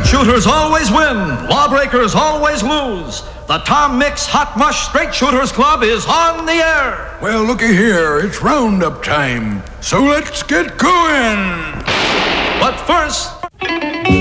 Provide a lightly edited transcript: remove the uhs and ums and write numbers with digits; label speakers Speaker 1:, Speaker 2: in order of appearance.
Speaker 1: shooters always win. Lawbreakers always lose. The Tom Mix Hot Mush Straight Shooters Club is on the air.
Speaker 2: Well, looky here. It's roundup time. So let's get going.
Speaker 1: But first...